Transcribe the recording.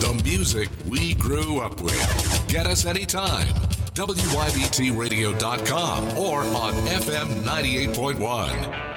the music we grew up with. Get us anytime. WYBTradio.com or on FM 98.1.